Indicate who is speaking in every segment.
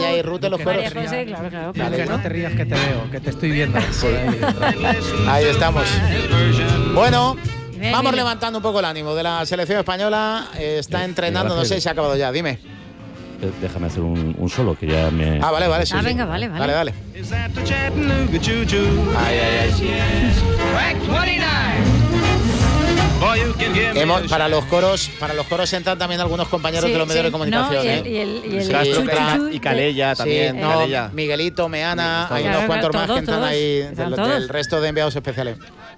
Speaker 1: y Ruth de los coros.
Speaker 2: María José, claro.
Speaker 3: Vale, no te rías que te veo, que te estoy viendo.
Speaker 1: Ahí estamos. Bueno,
Speaker 2: Dime,
Speaker 1: vamos
Speaker 2: dime.
Speaker 1: levantando un poco el ánimo de la selección española. Está entrenando, no sé si ha acabado ya. Dime.
Speaker 4: Déjame hacer un solo que ya me...
Speaker 1: Ah, vale, sí.
Speaker 2: Venga, vale.
Speaker 1: Dale. Ay. Para los coros entran también algunos compañeros de los medios de comunicación.
Speaker 2: Y el
Speaker 1: Castro,
Speaker 2: chuchu,
Speaker 5: y Calella también. Calella.
Speaker 1: Miguelito, Meana, hay
Speaker 2: Claro,
Speaker 1: unos cuantos
Speaker 2: todos,
Speaker 1: más que entran
Speaker 2: todos.
Speaker 1: ahí
Speaker 2: Están
Speaker 1: del
Speaker 2: todos.
Speaker 1: resto de enviados especiales.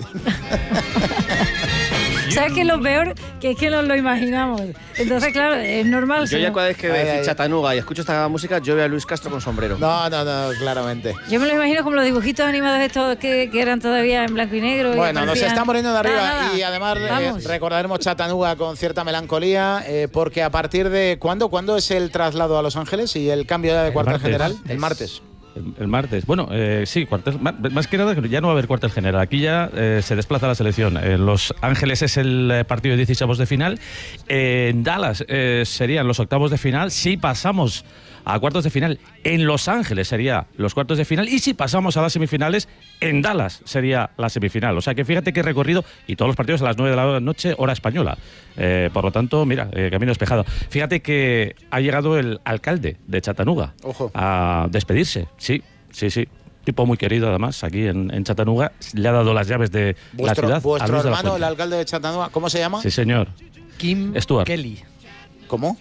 Speaker 2: ¿Sabes qué es lo peor? Que es que nos lo imaginamos. Entonces, claro, es normal.
Speaker 5: Yo ya cada vez que
Speaker 1: Ay,
Speaker 5: decir
Speaker 1: ay.
Speaker 5: Chattanooga y escucho esta música, yo veo a Luis Castro con sombrero.
Speaker 1: No, claramente.
Speaker 2: Yo me lo imagino como los dibujitos animados estos que eran todavía en blanco y negro. y
Speaker 1: Bueno, nos
Speaker 2: parecían-
Speaker 1: está muriendo de arriba
Speaker 2: Nada.
Speaker 1: y además
Speaker 2: Vamos.
Speaker 1: recordaremos Chattanooga con cierta melancolía porque a partir de ¿cuándo es el traslado a Los Ángeles y el cambio ya de cuartel
Speaker 4: martes.
Speaker 1: general? El martes.
Speaker 4: El martes. Bueno, sí, cuartel, más que nada ya no va a haber cuartel general. Aquí ya se desplaza la selección. En Los Ángeles es el partido de 16avos de final. En Dallas serían los octavos de final. Si pasamos a cuartos de final, en Los Ángeles sería los cuartos de final. Y si pasamos a las semifinales, en Dallas sería la semifinal. O sea que fíjate qué recorrido, y todos los partidos a las 9 de la noche, hora española. Por lo tanto, mira, camino despejado. Fíjate que ha llegado el alcalde de Chattanooga
Speaker 1: Ojo.
Speaker 4: a despedirse. Sí. Tipo muy querido, además, aquí en Chattanooga. Le ha dado las llaves de la ciudad a
Speaker 1: Vuestro
Speaker 4: Luis de la
Speaker 1: hermano, el
Speaker 4: Fuente.
Speaker 1: alcalde de Chattanooga, ¿cómo se llama?
Speaker 4: Sí, señor.
Speaker 3: Kim
Speaker 4: Stuart.
Speaker 3: Kelly.
Speaker 1: ¿Cómo?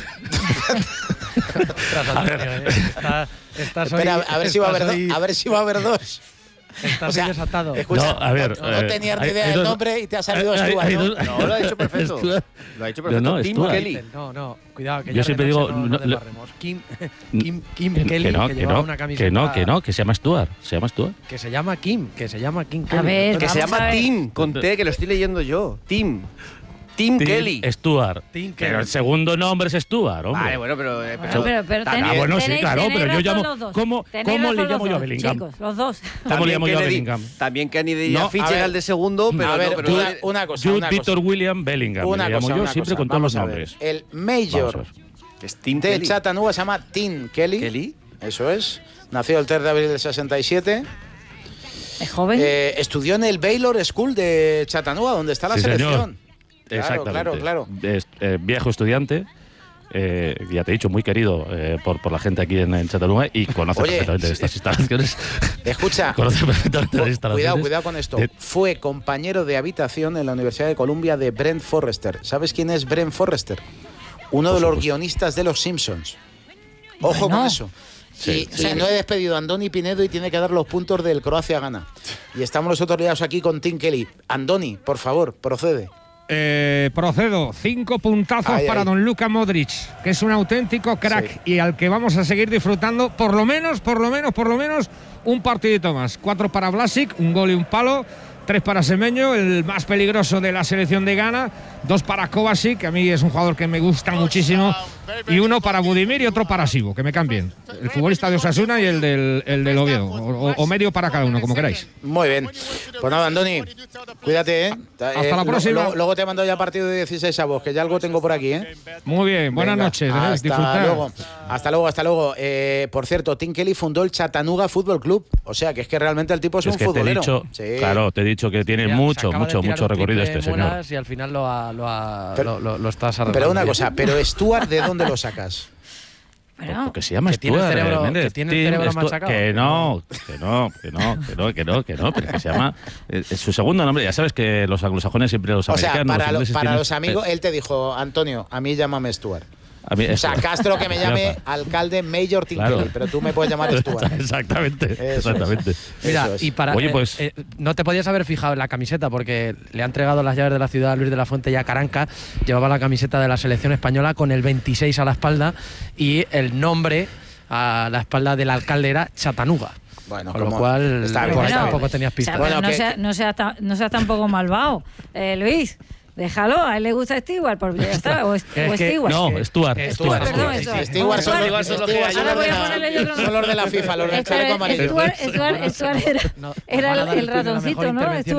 Speaker 3: Ostras, Antonio, estás hoy-
Speaker 1: Espera, a ver si va a haber
Speaker 3: estás hoy-
Speaker 1: a ver si va a haber dos.
Speaker 3: Estás hoy desatado.
Speaker 1: Escucha,
Speaker 4: No, a ver,
Speaker 1: no tenías ni
Speaker 4: hay-
Speaker 1: idea
Speaker 4: hay
Speaker 1: del
Speaker 4: dos-
Speaker 1: nombre y te ha salido
Speaker 4: hay-
Speaker 1: Stuart,
Speaker 4: hay
Speaker 1: ¿no?
Speaker 4: dos-
Speaker 5: No, lo ha dicho perfecto.
Speaker 4: Stuart.
Speaker 5: Lo ha dicho perfecto.
Speaker 4: No,
Speaker 5: Tim
Speaker 4: Stuart.
Speaker 5: Kelly.
Speaker 3: No, cuidado, que
Speaker 4: Yo
Speaker 3: ya
Speaker 4: siempre
Speaker 3: de noche
Speaker 4: digo,
Speaker 3: no
Speaker 4: no,
Speaker 3: desbarremos. Kim Kelly, que llevaba una camiseta
Speaker 4: que se llama Stuart. Se llama Stuart.
Speaker 3: que se llama Kim Kelly.
Speaker 2: A ver,
Speaker 5: Que se
Speaker 2: vamos a
Speaker 5: llama
Speaker 2: ver.
Speaker 5: Tim, con T, que lo estoy leyendo yo. Tim Kelly.
Speaker 4: Stuart.
Speaker 3: Tim Kelly.
Speaker 4: Pero el segundo nombre es Stuart, hombre.
Speaker 5: Vale, bueno, pero
Speaker 2: Pero
Speaker 4: bueno, sí, claro, pero yo
Speaker 2: razón
Speaker 4: llamo-
Speaker 2: los dos.
Speaker 4: ¿cómo
Speaker 2: Tenéis
Speaker 4: le
Speaker 2: razón
Speaker 4: llamo
Speaker 2: los
Speaker 4: yo a
Speaker 2: dos,
Speaker 4: Bellingham?
Speaker 2: Chicos, los dos.
Speaker 4: ¿Cómo le llamo yo a
Speaker 5: Kennedy-
Speaker 4: Bellingham?
Speaker 5: También Kennedy
Speaker 1: No,
Speaker 5: Fitch
Speaker 1: a
Speaker 5: llega
Speaker 1: ver.
Speaker 5: el de segundo, pero
Speaker 1: A ver,
Speaker 5: no, pero
Speaker 1: una cosa.
Speaker 4: Jude Victor William Bellingham.
Speaker 1: Una
Speaker 4: le llamo
Speaker 1: cosa,
Speaker 4: yo
Speaker 1: una
Speaker 4: siempre
Speaker 1: cosa.
Speaker 4: con todos
Speaker 1: Vamos
Speaker 4: los
Speaker 1: a ver.
Speaker 4: nombres.
Speaker 1: El
Speaker 4: Vamos a
Speaker 1: mayor
Speaker 4: ver.
Speaker 5: que es Tim
Speaker 1: de
Speaker 5: Kelly.
Speaker 1: Chattanooga se llama Tim Kelly.
Speaker 5: Kelly.
Speaker 1: Eso es. Nació el 3 de abril del 67.
Speaker 2: Es joven.
Speaker 1: Estudió en el Baylor School de Chattanooga, donde está la
Speaker 4: Sí, señor.
Speaker 1: selección.
Speaker 4: Exactamente.
Speaker 1: Claro.
Speaker 4: Es, viejo estudiante, ya te he dicho, muy querido por la gente aquí en Chattanooga y conoce
Speaker 1: Oye,
Speaker 4: perfectamente estas instalaciones.
Speaker 1: Escucha,
Speaker 4: Conoce perfectamente las instalaciones.
Speaker 1: cuidado con esto.
Speaker 4: de-
Speaker 1: Fue compañero de habitación en la Universidad de Columbia de Brent Forrester. ¿Sabes quién es Brent Forrester? Uno de los
Speaker 4: supuesto.
Speaker 1: guionistas de Los Simpsons. Ojo
Speaker 2: Bueno.
Speaker 1: con eso.
Speaker 4: Sí,
Speaker 1: y no he despedido a Andoni Pinedo y tiene que dar los puntos del Croacia-Gana. Y estamos nosotros liados aquí con Tim Kelly. Andoni, por favor, procede.
Speaker 6: Procedo, 5 puntazos
Speaker 1: Ay,
Speaker 6: para
Speaker 1: ay.
Speaker 6: don Luka Modric, que es un auténtico crack y al que vamos a seguir disfrutando por lo menos un partidito más. 4 para Vlasic, un gol y un palo. 3 para Semenyo, el más peligroso de la selección de Ghana. 2 para Kovacic, que a mí es un jugador que me gusta muchísimo. Y 1 para Budimir y otro para Sibo, que me cambien. El futbolista de Osasuna y el del Oviedo. O medio para cada uno, como queráis.
Speaker 1: Muy bien. Pues nada, Andoni, cuídate, ¿eh?
Speaker 6: Hasta la próxima.
Speaker 1: Luego te mando ya partido de 16avos, que ya algo tengo por aquí, ¿eh?
Speaker 6: Muy bien, buenas
Speaker 1: Venga,
Speaker 6: noches.
Speaker 1: Hasta
Speaker 6: Disfrutar.
Speaker 1: luego. Hasta luego. Por cierto, Tim Kelly fundó el Chattanooga Fútbol Club. O sea, que es que realmente el tipo es un
Speaker 4: Es que te he
Speaker 1: futbolero.
Speaker 4: dicho,
Speaker 1: Sí.
Speaker 4: claro, te he dicho que tiene
Speaker 3: Mira,
Speaker 4: mucho
Speaker 3: se acaba de tirar un
Speaker 4: recorrido
Speaker 3: triple
Speaker 4: este señor.
Speaker 3: Muras y al final lo estás arreglando.
Speaker 1: Pero una cosa, pero Stuart, ¿de dónde lo sacas?
Speaker 2: Bueno,
Speaker 4: Porque se llama
Speaker 3: que tiene el
Speaker 4: Stuart
Speaker 3: cerebro-
Speaker 4: Méndez.
Speaker 3: que tiene el
Speaker 4: Tim
Speaker 3: cerebro
Speaker 4: Stuart-
Speaker 3: machacado.
Speaker 4: que no, pero que se llama su segundo nombre. Ya sabes que los anglosajones siempre los
Speaker 1: O sea,
Speaker 4: americanos,
Speaker 1: para,
Speaker 4: los ingleses
Speaker 1: para
Speaker 4: tienen-
Speaker 1: los amigos, él te dijo, Antonio, a mí llámame Stuart.
Speaker 4: A mí,
Speaker 1: O sea, Castro que me llame
Speaker 4: Rafa.
Speaker 1: alcalde Mayor Tim
Speaker 4: Claro.
Speaker 1: Kelly, pero tú me puedes llamar Stuart.
Speaker 4: Exactamente,
Speaker 1: Eso es.
Speaker 4: exactamente.
Speaker 3: Mira,
Speaker 1: Eso es.
Speaker 3: y para.
Speaker 4: Oye, pues-
Speaker 3: no te podías haber fijado en la camiseta porque le ha entregado las llaves de la ciudad a Luis de la Fuente y a Caranca. Llevaba la camiseta de la selección española con el 26 a la espalda y el nombre a la espalda del alcalde era Chattanooga.
Speaker 1: Bueno,
Speaker 3: Con lo
Speaker 1: como-
Speaker 3: cual,
Speaker 1: está bien,
Speaker 3: por ahí
Speaker 1: está
Speaker 3: tampoco
Speaker 1: bien.
Speaker 3: tenías
Speaker 2: o sea,
Speaker 3: pistas.
Speaker 1: Bueno,
Speaker 2: pero
Speaker 1: que-
Speaker 2: no seas tampoco malvado, Luis. Déjalo, a él le gusta Stewart, porque ya está. O
Speaker 3: que-
Speaker 2: Stewart.
Speaker 4: No, Stuart.
Speaker 1: Stuart,
Speaker 2: Perdón,
Speaker 1: Stuart.
Speaker 2: Stuart.
Speaker 1: Stewart son
Speaker 2: Stuart.
Speaker 1: los
Speaker 2: Ahora voy a ponerle yo otro
Speaker 1: son los de la FIFA, los del
Speaker 2: Espera,
Speaker 1: chaleco amarillo.
Speaker 2: Stuart era
Speaker 3: Nos
Speaker 2: era
Speaker 3: van a dar
Speaker 2: el
Speaker 3: premio a la mejor
Speaker 2: ratoncito, ¿no?
Speaker 3: intervención